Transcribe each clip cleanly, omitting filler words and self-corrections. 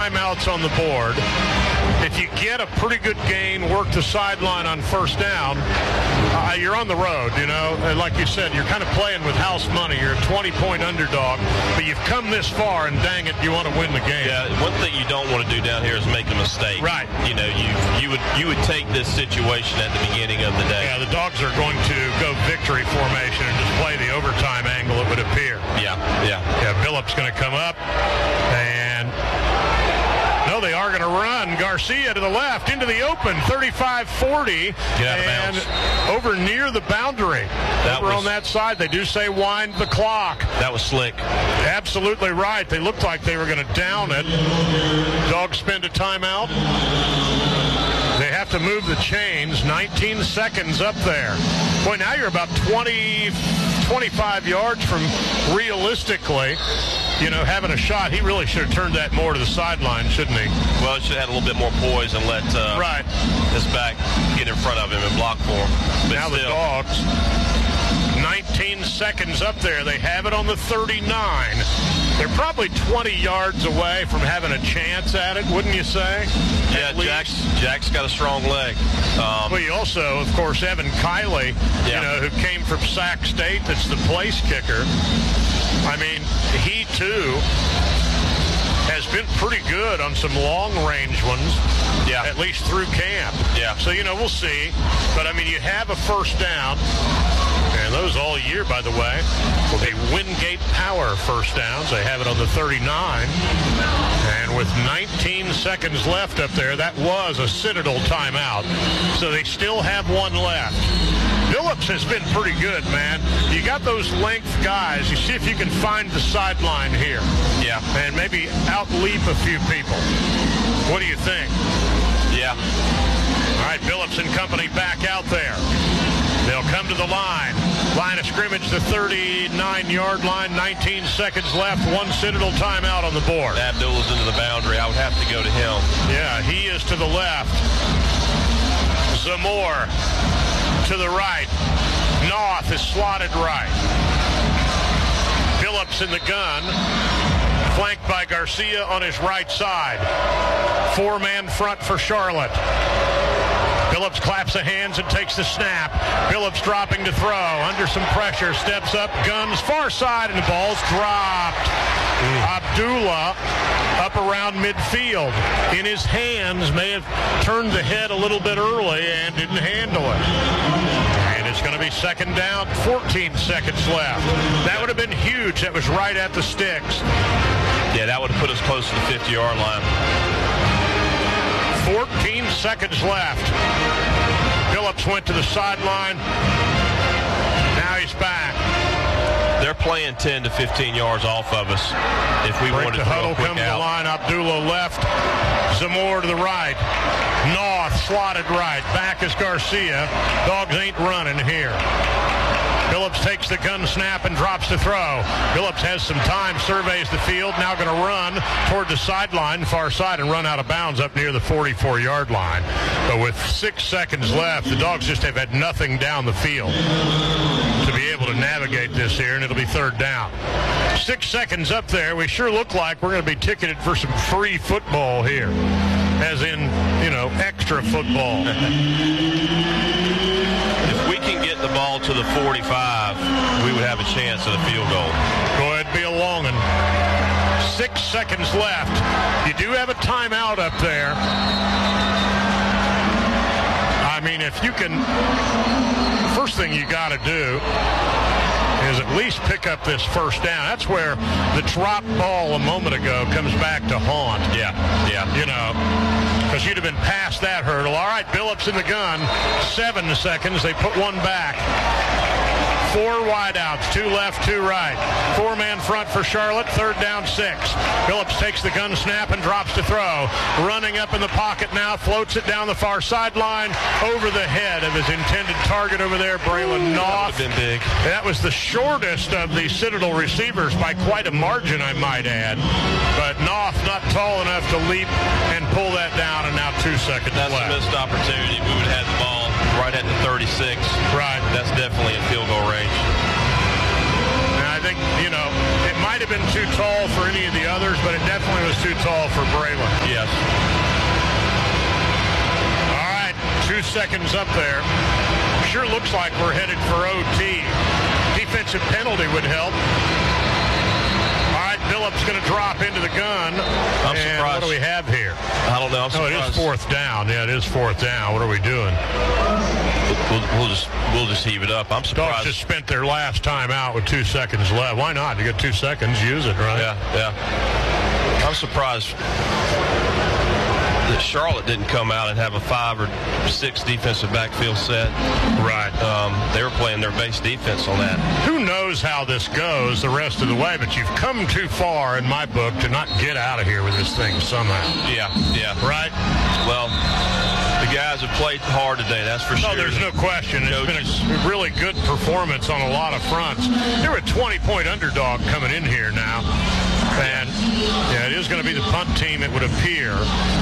timeouts on the board. If you get a pretty good gain, work the sideline on first down, you're on the road, you know. And like you said, you're kind of playing with house money. You're a 20-point underdog, but you've come this far, and dang it, you want to win the game. Yeah, one thing you don't want to do down here is make a mistake. Right. You know, you would take this situation at the beginning of the day. Yeah, the Dogs are going to go victory formation and just play the overtime angle, it would appear. Yeah. Billups going to come up, and no, they are going to run. Garcia to the left, into the open, 35-40, and over near the boundary. On that side, they do say wind the clock. That was slick. Absolutely right. They looked like they were going to down it. Dogs spend a timeout. They have to move the chains. 19 seconds up there. Boy, now you're about 25 yards from realistically, having a shot. He really should have turned that more to the sideline, shouldn't he? Well, he should have had a little bit more poise and let his back get in front of him and block for him. But now the Dogs, 19 seconds up there. They have it on the 39. They're probably 20 yards away from having a chance at it, wouldn't you say? Yeah, Jack's got a strong leg. Well, you also, of course, Evan Kiley, who came from Sac State, that's the place kicker. I mean, he, too, has been pretty good on some long-range ones, at least through camp. Yeah. So, we'll see. But, I mean, you have a first down. And those all year, by the way, will be Wingate Power first downs. They have it on the 39. And with 19 seconds left up there, that was a Citadel timeout. So they still have one left. Billups has been pretty good, man. You got those length guys. You see if you can find the sideline here. Yeah. And maybe out-leap a few people. What do you think? Yeah. All right, Billups and company back out there. They'll come to the line. Line of scrimmage, the 39-yard line, 19 seconds left, one Citadel timeout on the board. Abdullah's into the boundary. I would have to go to him. Yeah, he is to the left. Zamore to the right. Noth is slotted right. Billups in the gun, flanked by Garcia on his right side. Four-man front for Charlotte. Billups claps the hands and takes the snap. Billups dropping to throw. Under some pressure. Steps up. Guns far side. And the ball's dropped. Abdullah up around midfield. In his hands. May have turned the head a little bit early and didn't handle it. And it's going to be second down. 14 seconds left. That would have been huge. That was right at the sticks. Yeah, that would have put us close to the 50-yard line. 14 seconds left. Billups went to the sideline. Now he's back. They're playing 10 to 15 yards off of us. If we wanted to huddle, throw a quick come to the out. line. Abdullah left. Zamore to the right. Noth slotted right. Back is Garcia. Dogs ain't running here. Billups takes the gun snap and drops to throw. Billups has some time, surveys the field, now going to run toward the sideline, far side, and run out of bounds up near the 44-yard line. But with 6 seconds left, the Dogs just have had nothing down the field to be able to navigate this here, and it'll be third down. 6 seconds up there. We sure look like we're going to be ticketed for some free football here, as in, extra football. The ball to the 45, we would have a chance at a field goal. Go ahead, be a long one. 6 seconds left. You do have a timeout up there. I mean, if you can, the first thing you got to do is at least pick up this first down. That's where the drop ball a moment ago comes back to haunt. Yeah. Because you'd have been past that hurdle. All right, Billups in the gun. 7 seconds. They put one back. 4 wideouts, 2 left, 2 right. 4-man front for Charlotte, third down 6. Billups takes the gun snap and drops to throw. Running up in the pocket now, floats it down the far sideline over the head of his intended target over there, Braylon Noth. That would have been big. That was the shortest of the Citadel receivers by quite a margin, I might add. But Noth not tall enough to leap and pull that down, and now 2 seconds left. That's a missed opportunity. We would have had the ball right at the 36. Right. That's definitely in field goal range. And I think, it might have been too tall for any of the others, but it definitely was too tall for Braylon. seconds up there. Sure looks like we're headed for OT. Defensive penalty would help. All right, Billups going to drop into the gun. I'm surprised. What do we have here? I don't know. I'm surprised. It is fourth down. Yeah, it is fourth down. What are we doing? We'll just heave it up. I'm surprised. Dogs just spent their last time out with 2 seconds left. Why not? You got 2 seconds. Use it, right? Yeah. I'm surprised that Charlotte didn't come out and have a 5 or 6 defensive backfield set. Right. They were playing their base defense on that. Who knows how this goes the rest of the way, but you've come too far in my book to not get out of here with this thing somehow. Yeah. Right? Well, the guys have played hard today, that's for sure. No, there's no question. It's been a really good performance on a lot of fronts. They're a 20-point underdog coming in here now. And, yeah, it is going to be the punt team, it would appear.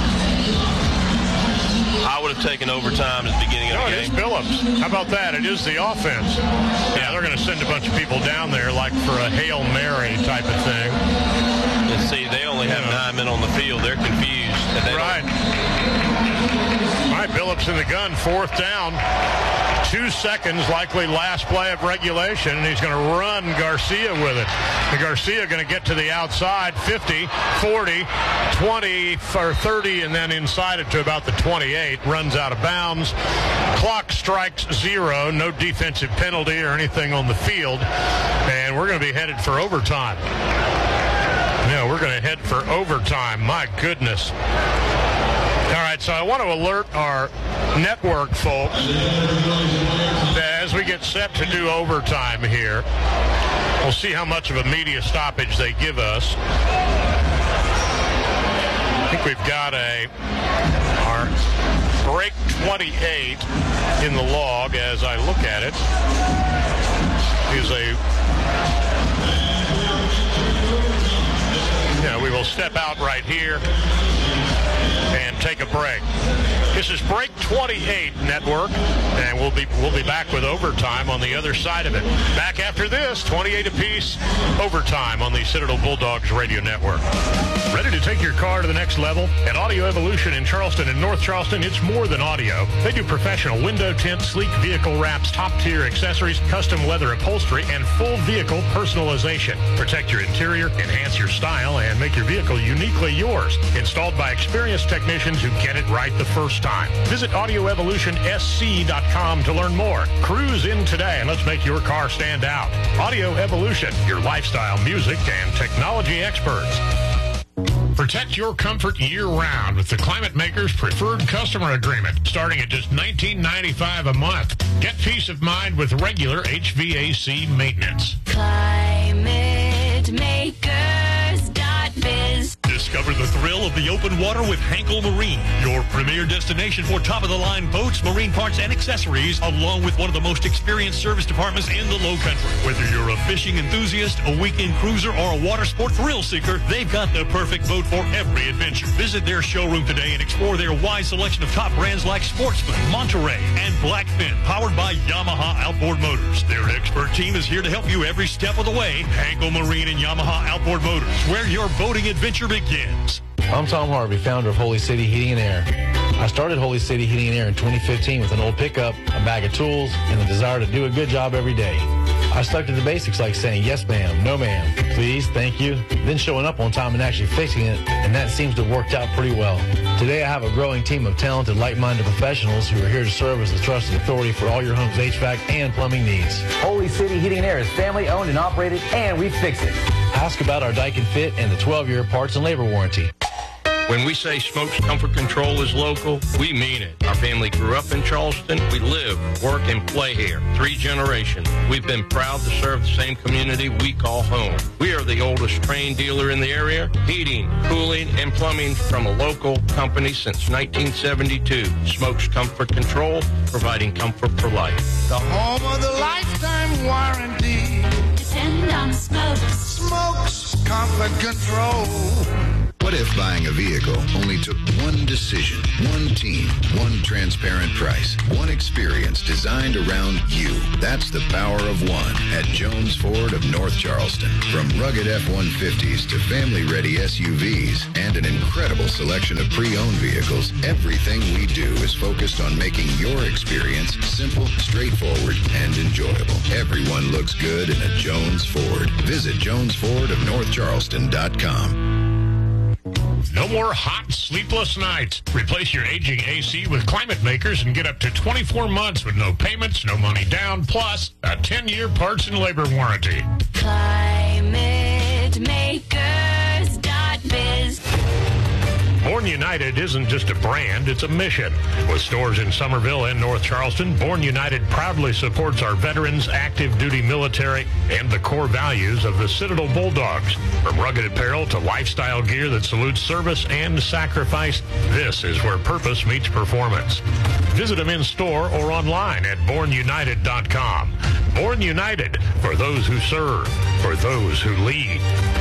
I would have taken overtime at the beginning of the game. It is Billups. How about that? It is the offense. Yeah, they're going to send a bunch of people down there like for a Hail Mary type of thing. And see, they only have 9 men on the field. They're confused. Right. All right, Billups in the gun, fourth down. 2 seconds, likely last play of regulation, and he's going to run Garcia with it. And Garcia going to get to the outside, 50, 40, 20, or 30, and then inside it to about the 28. Runs out of bounds. Clock strikes 0. No defensive penalty or anything on the field. And we're going to be headed for overtime. Yeah, we're going to head for overtime. My goodness. All right, so I want to alert our network folks that as we get set to do overtime here, we'll see how much of a media stoppage they give us. I think we've got our break 28 in the log as I look at it. We will step out right here and take a break. This is break 28, network, and we'll be back with overtime on the other side of it. Back after this, 28 apiece, overtime on the Citadel Bulldogs radio network. Ready to take your car to the next level? At Audio Evolution in Charleston and North Charleston, it's more than audio. They do professional window tint, sleek vehicle wraps, top-tier accessories, custom leather upholstery, and full vehicle personalization. Protect your interior, enhance your style, and make your vehicle uniquely yours. Installed by experienced technicians who get it right the first time. Visit AudioEvolutionSC.com to learn more. Cruise in today and let's make your car stand out. Audio Evolution, your lifestyle, music, and technology experts. Protect your comfort year-round with the Climate Makers Preferred Customer Agreement, starting at just $19.95 a month. Get peace of mind with regular HVAC maintenance. ClimateMakers.biz. Discover the thrill of the open water with Hankel Marine, your premier destination for top-of-the-line boats, marine parts, and accessories, along with one of the most experienced service departments in the Low Country. Whether you're a fishing enthusiast, a weekend cruiser, or a water sport thrill seeker, they've got the perfect boat for every adventure. Visit their showroom today and explore their wide selection of top brands like Sportsman, Monterey, and Blackfin, powered by Yamaha Outboard Motors. Their expert team is here to help you every step of the way. Hankel Marine and Yamaha Outboard Motors, where your boating adventure begins. I'm Tom Harvey, founder of Holy City Heating and Air. I started Holy City Heating and Air in 2015 with an old pickup, a bag of tools, and the desire to do a good job every day. I stuck to the basics like saying yes ma'am, no ma'am, please, thank you, then showing up on time and actually fixing it, and that seems to have worked out pretty well. Today I have a growing team of talented, like-minded professionals who are here to serve as the trusted authority for all your home's HVAC and plumbing needs. Holy City Heating and Air is family owned and operated, and we fix it. Ask about our Daikin Fit and the 12-year parts and labor warranty. When we say Smokes Comfort Control is local, we mean it. Our family grew up in Charleston. We live, work, and play here. 3 generations. We've been proud to serve the same community we call home. We are the oldest Trane dealer in the area. Heating, cooling, and plumbing from a local company since 1972. Smokes Comfort Control, providing comfort for life. The home of the lifetime warranty. Depend on Smokes. Smokes Comfort Control. What if buying a vehicle only took one decision, one team, one transparent price, one experience designed around you? That's the power of one at Jones Ford of North Charleston. From rugged F-150s to family-ready SUVs and an incredible selection of pre-owned vehicles, everything we do is focused on making your experience simple, straightforward, and enjoyable. Everyone looks good in a Jones Ford. Visit JonesFordofNorthCharleston.com. No more hot, sleepless nights. Replace your aging AC with Climate Makers and get up to 24 months with no payments, no money down, plus a 10-year parts and labor warranty. ClimateMakers.biz. Born United isn't just a brand, it's a mission. With stores in Somerville and North Charleston, Born United proudly supports our veterans, active duty military, and the core values of the Citadel Bulldogs. From rugged apparel to lifestyle gear that salutes service and sacrifice, this is where purpose meets performance. Visit them in store or online at bornunited.com. Born United, for those who serve, for those who lead.